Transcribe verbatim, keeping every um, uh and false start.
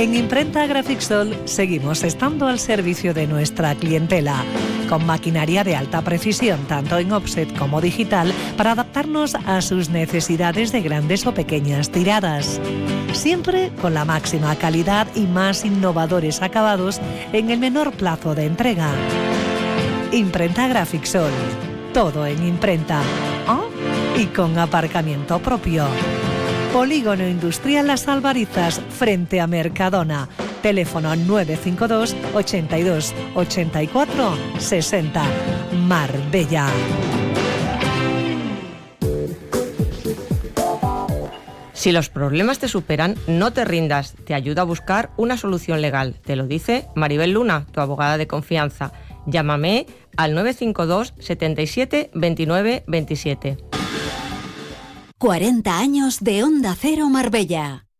En Imprenta Grafixol seguimos estando al servicio de nuestra clientela, con maquinaria de alta precisión, tanto en offset como digital, para adaptarnos a sus necesidades de grandes o pequeñas tiradas. Siempre con la máxima calidad y más innovadores acabados en el menor plazo de entrega. Imprenta Grafixol. Todo en imprenta. ¿Oh? Y con aparcamiento propio. Polígono Industrial Las Albarizas, frente a Mercadona. Teléfono nueve cinco dos, ochenta y dos, ochenta y cuatro, sesenta. Marbella. Si los problemas te superan, no te rindas. Te ayuda a buscar una solución legal. Te lo dice Maribel Luna, tu abogada de confianza. Llámame al nueve cinco dos, setenta y siete, veintinueve veintisiete. cuarenta años de Onda Cero Marbella.